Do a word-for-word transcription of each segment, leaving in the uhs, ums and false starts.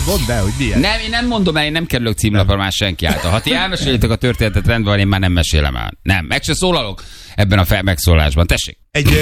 mondd el, hogy milyen. Nem, én nem mondom el, én nem kerülök címlapra már senki által. Ha ti elmesélitek a történetet, rendben van, én már nem mesélem el. Nem, meg se szólalok ebben a fel- megszólásban. Tessék. Egy...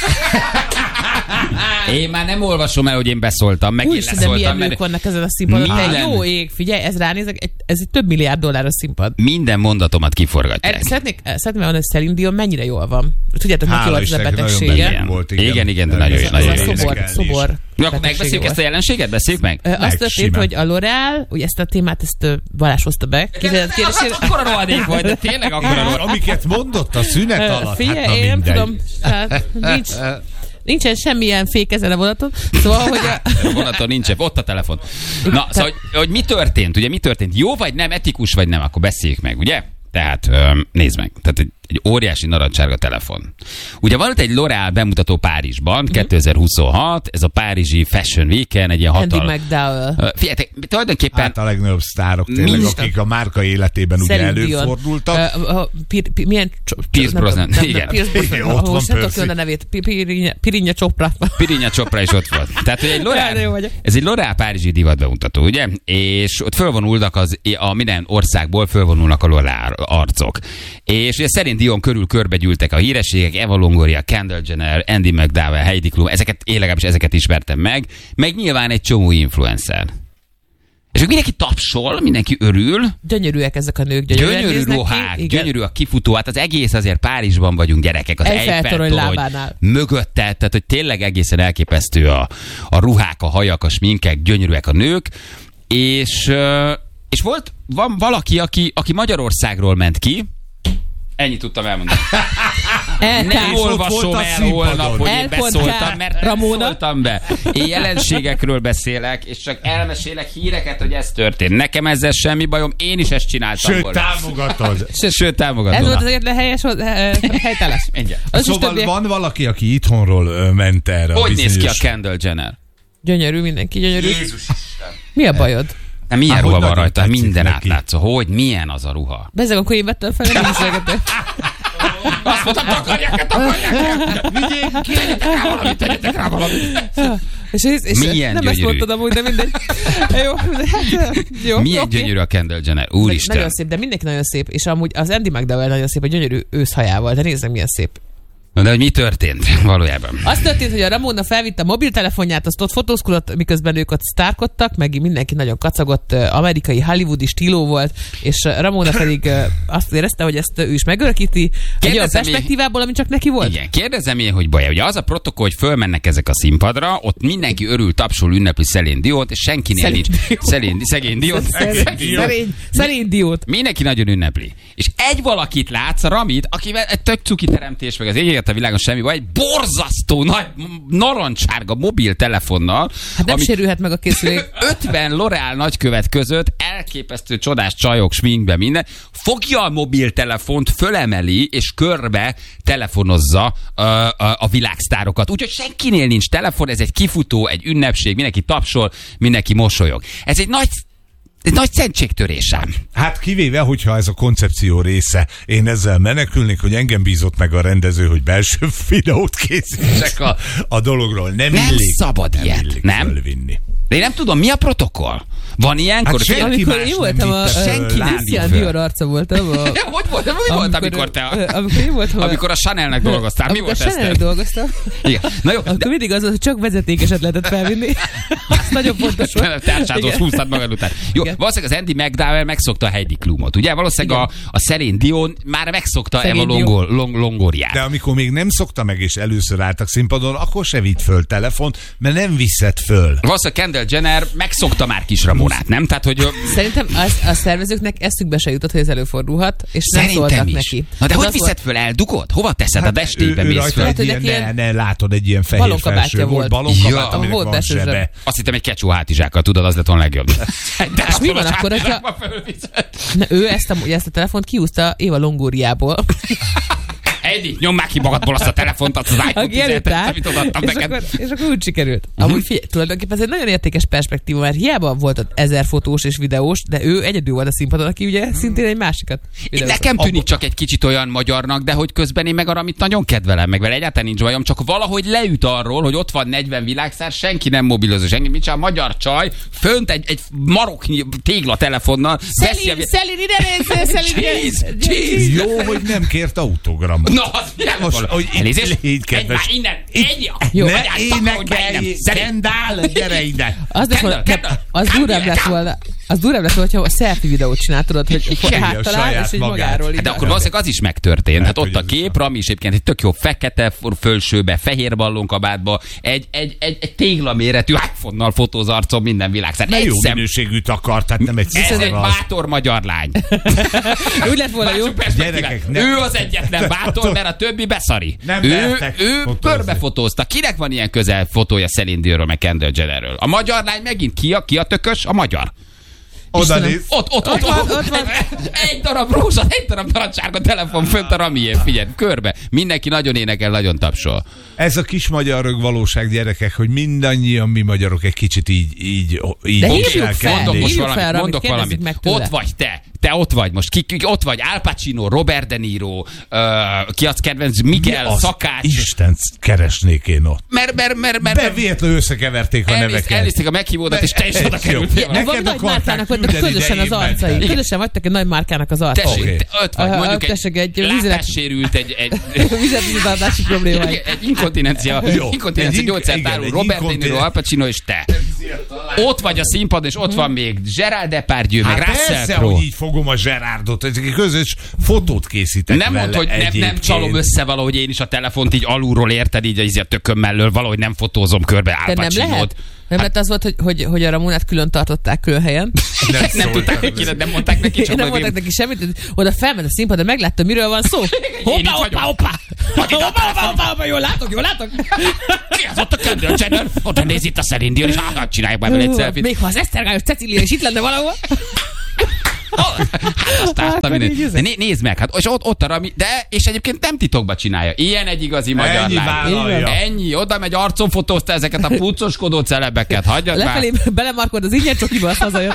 Én már nem olvasom el, hogy én beszóltam, meg Úgy, én de leszóltam. milyen nők Mert vannak ezen a színpadon. Minden- Te jó ég, figyelj, ez ránézek, egy- ez egy több milliárd dolláros színpad. minden mondatomat kiforgatják. Erre Szeretnék, szeretném mondani, hogy Celine Dion mennyire jól van. Tudjátok, neki Hála volt ez a Istennek, nagyon betegsége. beteg volt, igen. Igen, igen, de nagyon jó, Ez nagyon Ez jó. a szobor, énekelni is. szobor. Na, akkor betegsége megbeszéljük ezt a volt. jelenséget? Beszéljük meg? Ö, Azt Meg, történt, simán. hogy a L'Oréal, ugye ezt a témát, ezt ö, Balázs hozta be. Kérdezett kérdésére. Akkora rohadék vagy, de tényleg akkora rohadék. Amiket mondott a szünet Ö, alatt, Figyelj, hát na én nem mindegy. tudom, tehát nincs, nincsen semmilyen fék ezen a vonaton. Szóval, hogy a... Vonaton nincs, ott a telefon. Na, szóval, hogy, hogy mi történt? Ugye mi történt? Jó vagy nem, etikus vagy nem? Akkor beszéljük meg, ugye? Tehát öm, nézd meg, tehát egy, egy óriási narancsárga telefon. Ugye volt egy L'Oréal bemutató Párizsban, mm-hmm. kétezer-huszonhat, ez a párizsi Fashion Week-en, egy ilyen Andy hatal... McDowell. Ö, Figyeljetek, tulajdonképpen... Hát a legnagyobb sztárok tényleg, Mind- akik a márka életében ugye Celine Dion. előfordultak. Ö, ö, Pir- Pi- Milyen... cso- Pierce nem- Brosnan, nem- nem- igen. Pierce Brosnan. Igen, ott van Most nem tudok Percy. jönni a nevét. Pi- Pirinha Pirinha Chopra. Pirinha Chopra is ott volt. Tehát, hogy egy Jaj, de jó L'Oréal, vagyok. ez egy L'Oréal párizsi divat bemutató, ugye? És ott fölvonulnak az, a minden országból fölvonulnak a L'Oréal arcok. És ugye Celine Dion körül körbegyűltek a hírességek, Eva Longoria, Kendall Jenner, Andy McDowell, Heidi Klum, ezeket, én legalábbis ezeket ismertem meg, meg nyilván egy csomó influencer. És akkor mindenki tapsol, mindenki örül, Gyönyörűek ezek a nők, gyönyörűen gyönyörű néznek ruhák, ki. Igen. gyönyörű a kifutó, hát az egész azért Párizsban vagyunk gyerekek, az Eiffel Eiffel torony torony lábánál. mögötte, tehát hogy tényleg egészen elképesztő a, a ruhák, a hajak, a sminkek, gyönyörűek a nők, és, ö, és volt van valaki, aki, aki Magyarországról ment ki, ennyit tudtam elmondani. El- Nem ott olvasom volt a el színpadon. holnap, hogy én El pont beszóltam, K. mert nem Ramona. szóltam be. Én jelenségekről beszélek, és csak elmesélek híreket, hogy ez történt. Nekem ezzel semmi bajom, én is ezt csináltam Sőt, volna. támogatod. Sőt, sőt támogatom. Ez volt az egyetlen helyes eh, helytállás. Igen. Az is Szóval többiek- van valaki, aki itthonról ö, ment erre a Hogy néz ki a bizonyos... Kendall Jenner? Gyönyörű, mindenki gyönyörű. Jézus Isten. Mi a bajod? Nem, milyen Há, ruha hogy van nagyon rajta? tetszik Minden neki. átlátszó. Hogy? Milyen az a ruha? Bezzeg, akkor én vettem fel, nem is beszélgetünk. Azt mondtam, takarják, takarják! Vigyék ki, tegyetek rá valamit, tegyetek rá valamit! És, és, és Milyen nem ezt gyönyörű. mondtad amúgy, de mindegy. Jó, hát, jó. Milyen oké. gyönyörű a Kendall Jenner. Meg Úristen. Nagyon szép, de mindenki nagyon szép. És amúgy az Andy McDowell nagyon szép, a gyönyörű őszhajával. De nézzük, milyen szép. Na, de hogy mi történt valójában? Az történt, hogy a Ramona felvitte a mobiltelefonját, azt ott fotózkodott, miközben ők ott sztárkodtak, meg mindenki nagyon kacagott, ö, amerikai hollywoodi stíló volt, és ö, Ramona pedig ö, azt érezte, hogy ezt ö, ő is megörökíti egy olyan Kérdezem én- perspektívából, ami csak neki volt. Igen, kérdezem én, hogy baj. Ugye az a protokoll, hogy fölmennek ezek a színpadra, ott mindenki örül, tapsol, ünnepli Celine Diont, és senkinél Celine nincs. Dion. Celine, szegény Diont. Szerény, szerény diót. Mindenki nagyon ünnepli. És egy valakit látsz, a Ramit, akivel egy tök cuki teremtés, meg az égért a világon semmi baj, egy borzasztó nagy narancsárga mobiltelefonnal, Hát nem ami sérülhet meg a készülék. ötven L'Oréal nagykövet között elképesztő csodás csajok, sminkbe, minden, fogja a mobiltelefont, fölemeli, és körbe telefonozza uh, a, a világsztárokat. Úgyhogy senkinél nincs telefon, ez egy kifutó, egy ünnepség, mindenki tapsol, mindenki mosolyog. Ez egy nagy Ez nagy szentségtörés ám. Hát kivéve, hogyha ez a koncepció része, én ezzel menekülnék, hogy engem bízott meg a rendező, hogy belső videót készítsek a, a dologról. Nem, Nem illik, szabad nem ilyet, illik nem? fölvinni. De én nem tudom, mi a protokoll? Van ilyenkor? Hát senki Amikor más én nem voltam a vitte föl. senki nem Christian vitt föl. Dior arca voltam. A, Ja, hogy volt? Mi volt, amikor te... ö, Amikor én voltam. a- Amikor a Chanelnek dolgoztál, mi amikor volt a Chanel ez? dolgoztam. Igen. Na jó, Akkor mindig az volt, hogy csak vezetékeset lehetett felvinni. Ez nagyon fontos volt. tárcsázós Igen. húztad magad után. Jó, Igen. valószínűleg az Andy McDowell megszokta a Heidi Klumot, ugye? Valószínűleg a, a Celine Dion már megszokta Celine Eva Dion. Longo, long, Longoriát. De amikor még nem szokta meg, és először álltak színpadon, akkor se vitt föl telefont, mert nem viszed föl. Valószínűleg Kendall Jenner megszokta már kis Ramonát, nem? Tehát, hogy Szerintem az, a szervezőknek eszükbe se jutott, hogy ez előfordulhat, és nem szerintem szóltak is. neki. Na de Ez hogy az viszed föl? Eldugod? Hova teszed? Hát a destébe ő, ő mész rajta föl? Lehet, egy hogy ilyen, neki ne, ilyen ne, látod, egy ilyen fehér balonkabátja felső volt. volt. Balonkabát, Ja. aminek Volt van belső sebe. zseb. Azt hittem egy kecsó hátizsákkal, tudod, az lett volna legjobb. De És mi van akkor, hogyha- Na, ő ezt a, ezt a telefont kiúzta Éva Longóriából. Edi, nyom már ki magadból azt a telefont, azt az iPhone tizenhetet, amit odaadtam és neked. Akkor, és akkor úgy sikerült. Amúgy figyelj, tulajdonképpen ez egy nagyon értékes perspektíva, mert hiába volt ott ezer fotós és videós, de ő egyedül volt a színpadon, aki ugye szintén egy másikat videózott. Nekem tűnik csak egy kicsit olyan magyarnak, de hogy közben én meg arra, amit nagyon kedvelem, meg vele egyáltalán nincs bajom, csak valahogy leüt arról, hogy ott van negyven világszár, senki nem mobilozó, senki, mit csinál, magyar csaj, fönt egy, egy maroknyi tégla telefonnal. Szelin, Szelin, ide nézz, Szelin, Cheese! Jó, hogy nem kért autogramot. Na, az milyen Most, most, hogy elnézést, így egy már innen, egy, Jó. Ne énekelj, Kendall, gyere ide! Az, lesz, Kendall, volna, Kendall, az durvább lett volna, az durvább lett volna, hogyha a selfie videót csináltad, hogy Igen, a háttalál, saját és így magát. magáról így. de akkor valószínűleg az is megtörtént. Hát, Hát, ott hogy a az kép, is Rami is egyébként egy tök jó fekete fölsőbe, fehér ballonkabátba, egy, egy, egy, egy téglaméretű iPhone-nal fotóz arcon minden világszár. Ne Egy jó szem. minőségű takar, tehát nem egy Ez egy szar az. bátor magyar lány. Úgy lett volna jó. Mások perspektívák. Gyerekek, nem. Ő az egyetlen bátor, mert a többi beszari. Nem ő mertek ő fotózni. körbefotózta. Kinek van ilyen közel fotója Celine Dionról, meg Kendall Jennerről? A magyar lány megint ki a, ki a tökös? A magyar. Oda néz. Ott, ott, ott, van, ott, ott van. Egy darab rózsa, egy darab narancsárga telefon fönt a Ramién, figyelj, körbe. Mindenki nagyon énekel, nagyon tapsol. Ez a kis magyar rög valóság, gyerekek, hogy mindannyian mi magyarok egy kicsit így, így, így De így hívjuk el fel, kell Mondok lenni. most hívjuk valamit, fel, Ramit, mondok kérdezzük valamit. meg tőle. Ott vagy te. Te ott vagy most. Ki, ki, ott vagy Al Pacino, Robert De Niro, uh, ki az kedvenc, Miguel, Az Szakács. Isten keresnék én ott. Mert, mert, mert, mert, De véletlenül összekeverték a elnéz, neveket. elnézték a meghívódat, és te is oda kerültél. Jó. Van Neked nagy akarták márkának vagytok küldeni, közösen de az én arcai. mentem. Közösen vagytok egy nagy márkának az arcai. Tessék, Oké. te ott vagy, Ah, mondjuk tessék, egy, egy vízre- látássérült, egy, egy, Vizetvizetartási problémái. egy inkontinencia, Jó. inkontinencia Egy gyógyszert igen, árul egy Robert De Niro, inkontin- Al Pacino és te. Ott vagy a színpadon, és ott van még Gerard Depardieu, meg Hát Russell persze, Crowe. hogy így fogom a Gerardot, egy közös fotót készítek Nem mondd, vele hogy nem, nem egyébként. csalom össze valahogy én is a telefont így alulról, érted, így, így a tököm mellől, valahogy nem fotózom körbe Al De nem Pacinót. lehet? Nem lett az volt, hogy, hogy, hogy a Ramonát külön tartották külön helyen. Nem, Nem szóltam tudták, hogy össze. ki, nem mondták neki, csak nem hogy mondták neki semmit, oda felment a színpadra, meglátta, miről van szó. Hoppá, így hoppá, vagyok. hoppá! Adj ide a Hoppá, hoppá, hoppá, hoppá, jól látok, jól látok! ki az ott a Kendall Jenner? Oda néz itt a Celine Dion, és hát csináljuk már vele egy selfie-t. Még ha az Esztergályos Cecília is itt lenne valahol. Aztán, Akkor minden. így De né- nézd meg, hát és ott, ott a Rami, de és egyébként nem titokba csinálja. Ilyen egy igazi magyar Ennyi lány. vállalja. Ennyi, oda megy, arcon fotózta ezeket a puccoskodó celebeket. Hagyjad már. Lefelé belemarkod az ingyen csokiba, azt hazajön.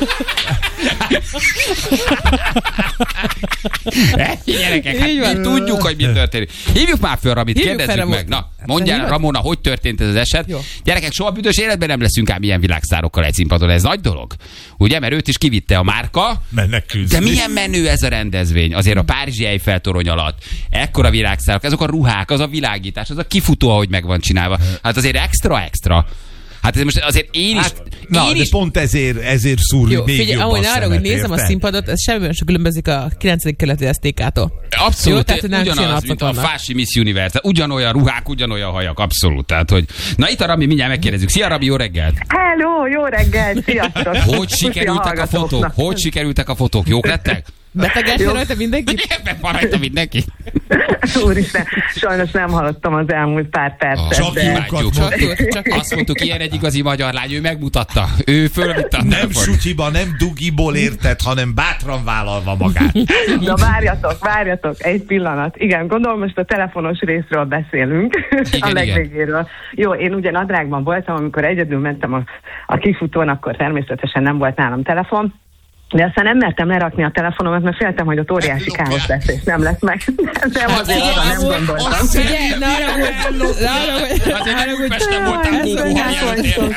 Ennyi gyerekek, hát Így van. mi tudjuk, hogy mi történik. Hívjuk már föl Ramit, Hívjuk kérdezzük fel meg. Ramot. Na, mondjál hívod? Ramona, hogy történt ez az eset. Jó. Gyerekek, soha büdös életben nem leszünk ám ilyen világszárokkal egy színpadon. Ez nagy dolog. Ugye, mert őt is kivitte a márka. Mennek küzdeni. De milyen menő ez a rendezvény? Azért a Párizsi Eiffel torony alatt. Ekkora világszárok, azok a ruhák, az a világítás, az a kifutó, ahogy meg van csinálva. Hát azért extra, extra. Hát ez most azért én is... Hát, na, én de is pont ezért, ezért szúr Jó, még figyelj, jobban ahogy a arra, hogy szemet, nézem a érted? színpadot, ez semmiben sem különbözik a kilencedik keleti es té ká-tól. abszolút, Jó, tehát, hogy nem ugyanaz, csinálhatnak mint a annak. Fási Miss Universe. Ugyanolyan ruhák, ugyanolyan hajak, abszolút. Tehát, hogy... Na itt a Rami, mindjárt megkérdezzük. Szia Rami, jó reggelt! Hello, jó reggel, sziasztok! Hogy sikerültek a fotók? Hogy sikerültek a fotók? Jók lettek? Beteg első rajta mindenki? Ebben van rajta mindenki. Úristen, sajnos nem hallottam az elmúlt pár percet, Csak de... imádjuk. Csak jó, csak jó. Azt mondtuk, ilyen egy igazi magyar lány, ő megmutatta. Ő fölvitte a Nem telefon. sutyiba, nem dugiból érted, hanem bátran vállalva magát. Na várjatok, várjatok, egy pillanat. Igen, gondolom most a telefonos részről beszélünk, Igen, a legvégéről. Jó, én ugye nadrágban voltam, amikor egyedül mentem a, a kifutón, akkor természetesen nem volt nálam telefon. De aztán nem mertem lerakni a telefonomat, mert féltem, hogy ott óriási káosz lesz, és nem lesz meg. Nem, azért arra nem gondoltam. Figyelj, ne haragudj! Ne haragudj! Azért nem Pesten voltál Ez kókó, olyan ha jelöltél.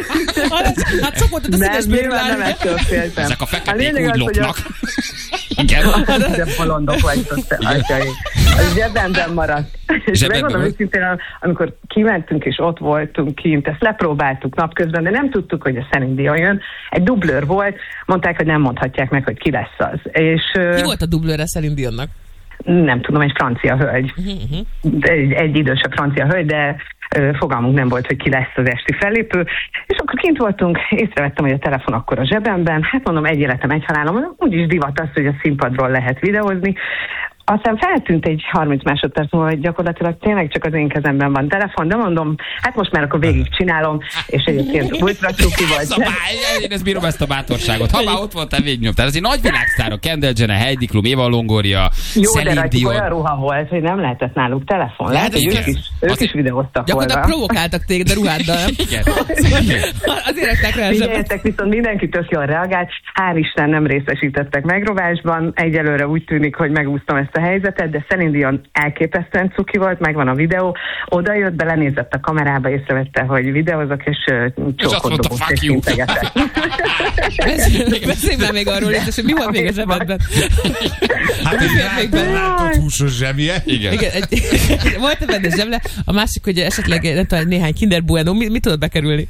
Hát sok volt a Nem, színes nyilván nem bőrlány. ettől féltem. Ezek a A feketék lényeg úgy az, hogy a- lopnak. Igen. De bolondok vagytok, te atyaim. A zsebemben maradt. És Zsebedben megmondom volt? őszintén, amikor kimentünk és ott voltunk kint, ezt lepróbáltuk napközben, de nem tudtuk, hogy a Celine Dion jön. Egy dublőr volt, mondták, hogy nem mondhatják meg, hogy ki lesz az. És Ki volt a dublőre Celine Dionnak? nem tudom, egy francia hölgy. De egy, egy idősebb francia hölgy, de ö, fogalmunk nem volt, hogy ki lesz az esti fellépő. És akkor kint voltunk, észrevettem, hogy a telefon akkor a zsebemben. Hát mondom, egy életem, egy halálom. Úgyis divat az, hogy a színpadról lehet videózni. Aztán feltűnt egy harminc másodperc múlva, hogy gyakorlatilag tényleg csak az én kezemben van telefon, de mondom, hát most már akkor végig csinálom, és egyébként ultra cuki vagy. Én ezt bírom, ezt a bátorságot. Ha már ott voltál, végignyomtál. Azért nagy világsztárok, Kendall Jenner, Heidi Klum, Eva Longoria, jó, de Celine rajtuk Dion. olyan ruha volt, hogy nem lehetett náluk telefon. Lehet, hogy ők is, ők is videóztak gyakorlatilag volna. provokáltak téged a ruháddal, nem? Igen. Azért ettek rá a zsebet. Figyeljetek, viszont mindenki tök jól reagált. Hál' Isten nem részesítettek megrovásban. Egyelőre úgy tűnik, hogy megúsztam ezt a helyzetet, de Celine Dion elképesztően cuki volt, megvan a videó. Oda jött, belenézett a kamerába, észrevette, hogy videózok, és uh, csókot dobott, és integetett. Beszélj már még arról, hogy mi volt még a zsebedben. Hát egy látott húsos zsebje. Igen. Igen, egy, volt benne zseble, a másik, hogy esetleg nem tudom, néhány Kinder Bueno, mi, mi tudod bekerülni?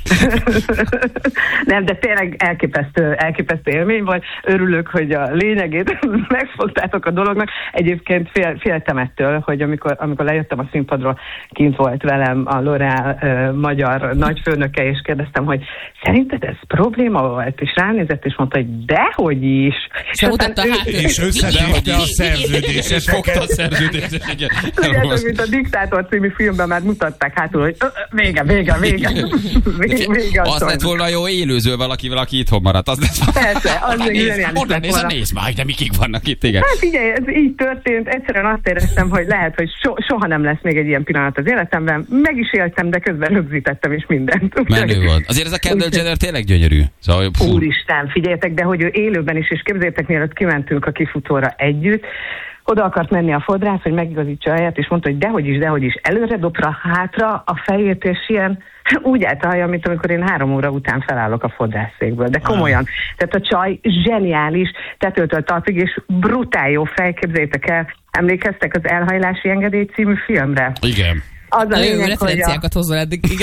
Nem, de tényleg elképesztő, elképesztő élmény volt. Örülök, hogy a lényegét megfogtátok a dolognak. Egyébként fél, féltem ettől, hogy amikor, amikor lejöttem a színpadról, kint volt velem a L'Oréal uh, magyar nagyfőnöke, és kérdeztem, hogy szerinted ez probléma volt? És ránézett, és mondta, hogy dehogy is. És mutatta a hátul. És összedőlte a szerződéseket. Fogta a szerződéseket. Tudjátok, mint a Diktátor című filmben már mutatták hátul, hogy ö, ö, vége, vége, vége. vége, vége azt lett volna jó élőző valakivel, aki itthon maradt. Az lett volna. Persze, az még zseniális Oda lett néz, volna. nézd már, de mikik vannak itt, igen. Hát figyelj, ez így történt, egyszerűen azt éreztem, hogy lehet, hogy so, soha nem lesz még egy ilyen pillanat az életemben. Meg is éltem, de közben rögzítettem is mindent. Menő volt. Azért ez a Kendall Jenner tényleg gyönyörű. Szóval, Úristen, figyeljetek, de hogy ő élőben is, és képzeljétek, mielőtt kimentünk a kifutóra együtt, oda akart menni a fodrász, hogy megigazítsa a helyet, és mondta, hogy dehogy is, dehogy is, előre dobra, hátra a fejét, és ilyen úgy állt a haja, mint amikor én három óra után felállok a fodrászszékből. De komolyan. Tehát a csaj zseniális, tetőtől talpig, és brutál jó fej, képzeljétek el. Emlékeztek az Elhajlási engedély című filmre? igen. Az a Nagyon jó lényeg, hogy a, referenciákat hozol eddig, igen.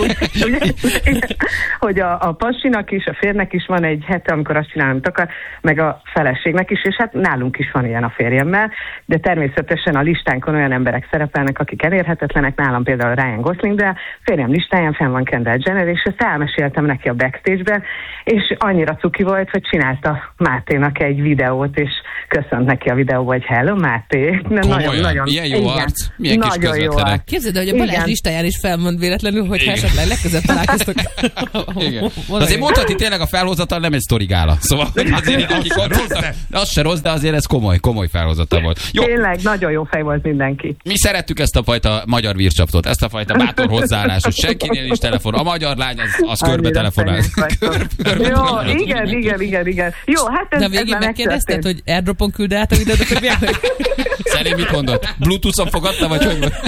ugye, hogy a, a pasinak is, a férnek is van egy hete, amikor azt csinál, amit akar, meg a feleségnek is, és hát nálunk is van ilyen a férjemmel, de természetesen a listánkon olyan emberek szerepelnek, akik elérhetetlenek, nálam például Ryan Gosling, de a férjem listáján fenn van Kendall Jenner, és ezt elmeséltem neki a backstage-ben, és annyira cuki volt, hogy csinálta Máténak egy videót, és köszönt neki a videóba, hogy hello Máté. Komolyan? Nagyon, ilyen jó igen, arc, milyen kis nagyon jó közvetlenek. Képzeld, hogy a Balázs Igen. listáján is felmond véletlenül, hogy esetleg legközelebb találkoztok. Igen. De azért mondhatni tényleg a felhozatal nem egy sztorigála. Szóval hogy azért akik ott voltak, az se rossz, de azért ez komoly, komoly felhozatal volt. Jó, Tényleg, nagyon jó fej volt mindenki. mi szerettük ezt a fajta magyar vircsaptot, ezt a fajta bátor hozzáállás, hogy senkinél nincs telefon. A magyar lány az, az körbe Annyira telefonál. szegény vagytok. Jó, igen, igen, igen, igen. Jó, hát ez, De ez végén már megkérdezted, megtörtént. hogy airdropon küld át a videót, hogy milyen? Szerint mit mondott? Bluetooth-on fogadta, vagy hogy volt?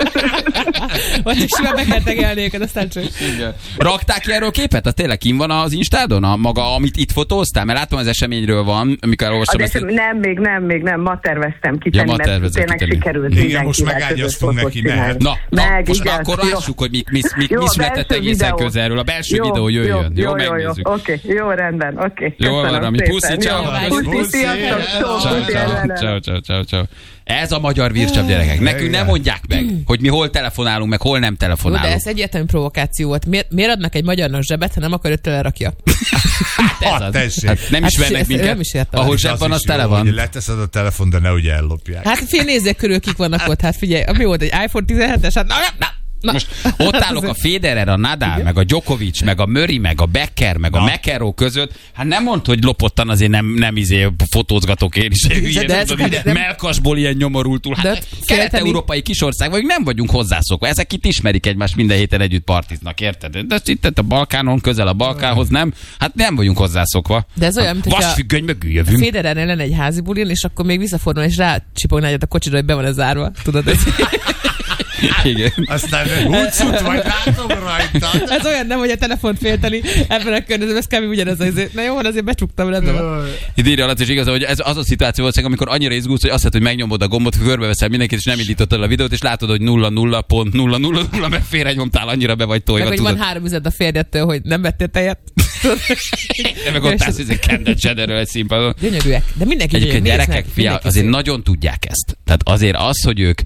Vagy is simán meg kell tegelni őket, aztán csak. Igen. Rakták ki erről képet? Az tényleg kim van az Instádon? A maga, amit itt fotóztál? Mert látom, az eseményről van, amikor elolvastam ezt. Esemény, nem, még nem, még nem, ma terveztem kitenni, Ja, ma mert tervezed tényleg kitenni. sikerült Igen, mindenkivel most közös megágyaztunk fotót neki, csinálni. mehet. Na, na Meg, most igen, már akkor jó. lássuk, hogy mi, mi, mi, Jó, mi a született belső egészen videó. közelről. A belső Jó, videó jöjjön. Jó, jó, jó, jó. megnézzük. Oké, jó, rendben, oké. Jó, Köszönöm van, ami szépen. puszi, Jó, ciao. Puszi, Puszi, sziasztok, ciao, Ciao, puszi, ciao, ellenem. ciao, ciao, ciao, ciao. Ez a magyar vircsap, gyerekek. Nekünk nem mondják meg, hogy mi hol telefonálunk, meg hol nem Jó, de telefonálunk. ez egyértelmű provokáció volt. Miért, miért adnak egy magyarnak zsebet, ha nem akar, hogy telerakja? Ez Hát, az. tessék. Hát nem Hát ismernek ezt minket. nem is értem. Ahol És zseb van, is az tele jó, van. hogy leteszed a telefon, de nehogy ellopják. Hát fél nézzék körül, kik vannak ott. Hát figyelj, mi volt egy iPhone tizenhetes? Hát na, na, na. Most ott állok a Federer, a Nadal, meg a Djokovic, meg a Murray, meg a Becker, meg a Na. McEnroe között. Hát nem mondd, hogy lopottan azért nem, nem izé fotózgatok én is. Ilyen, de ez- tudod, de- de- melkasból ilyen nyomorultul. De Hát félteni- kelet-európai kisország vagyunk, nem vagyunk hozzászokva. Ezek itt ismerik egymást, minden héten együtt partiznak, érted? De itt a Balkánon, közel a Balkánhoz nem. Hát nem vagyunk hozzászokva. De ez olyan, mint hogyha Vasfüggöny mögül jövünk. Federernél lenne egy házi bulin, és akkor még visszafordul, és rácsipogná egyet a kocsira, hogy be van ez zárva. Tudod, ez, Igen. Aztán húcsút vagy, látom rajta. ez olyan nem, hogy a telefont félteni ebben a környezetben, ez kb. Ugyanez az. Na jó, van, azért becsuktam, rendben van. Itt írja Laci, és igaz, hogy ez az a szituáció volt, amikor annyira izgulsz, hogy azt hiszed, hogy megnyomod a gombot, körbeveszel mindenkit, és nem indítottad a videót, és látod, hogy nulla nulla pont nulla nulla nulla, mert félrenyomtál, annyira be vagy tojva, Meg, hogy tudod. van három üzenet a férjettől, hogy nem vettél tejet. Tudod? De meg ott állsz, hogy Kendall Jennerről egy színpadon. Gyönyörűek. De mindenki Egyébként gyönyörű. Nézd gyerekek, meg, fia, mindenki azért szép. nagyon tudják ezt. Tehát azért az, hogy ők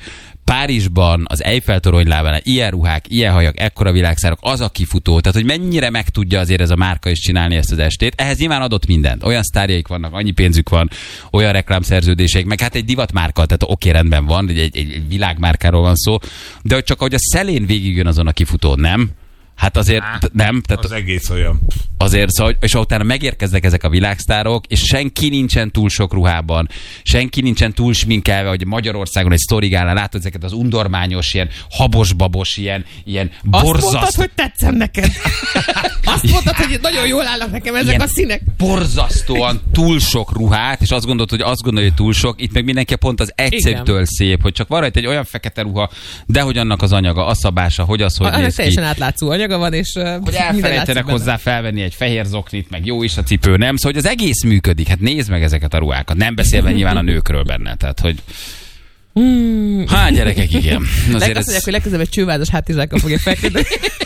Párizsban, az Eiffel-torony lábánál ilyen ruhák, ilyen hajak, ekkora világszárok, az a kifutó. Tehát, hogy mennyire meg tudja azért ez a márka is csinálni ezt az estét. Ehhez nyilván adott mindent. Olyan sztárjaik vannak, annyi pénzük van, olyan reklámszerződéseik, meg hát egy divatmárka, tehát oké, rendben van, egy, egy, egy világmárkáról van szó, de hogy csak ahogy a szelén végigjön azon a kifutón, nem? Hát azért Há, nem. Tehát az egész olyan. Azért, szóval, és utána megérkeznek ezek a világsztárok, és senki nincsen túl sok ruhában, senki nincsen túl sminkelve, hogy Magyarországon egy sztorigálnál látod ezeket az undormányos, ilyen habos-babos, ilyen, ilyen borzasztó. Azt mondtad, hogy tetszem neked. Azt mondtad, hogy nagyon jól állnak nekem ezek ilyen a színek. Borzasztóan túl sok ruhát, és azt gondolod, hogy azt gondolja, hogy túl sok. Itt meg mindenki pont az egyszerűtől szép, hogy csak van rajta egy olyan fekete ruha, de hogy annak az anyaga, a szabása, hogy az, hogy a, néz ki. Teljesen átlátszó anyaga van, és hogy elfelejtenek hozzá felvenni egy fehér zoknit, meg jó is a cipő, nem? Szóval, hogy az egész működik. Hát nézd meg ezeket a ruhákat. Nem beszélve nyilván a nőkről benne. Tehát, hogy... Hmm. Hát, gyerekek, igen. Azért azt mondják, ez... hogy legközelebb egy csővádos hátizsákkal fogja feküdni.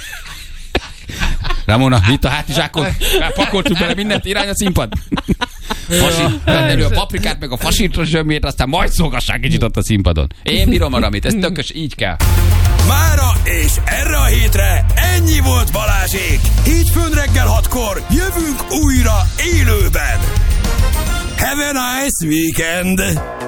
Ramona, itt a hátizsákot? Pakoltuk bele mindent, irány a színpad. Fasi, elő a paprikát, meg a fasítos zsömjét, aztán majd szolgassák kicsit ott a színpadon. Én bírom a Ramit, ez tökös, így kell. Mára és erre a hétre ennyi volt Balázsék. Hétfőn reggel hatkor jövünk újra élőben. Have a nice weekend!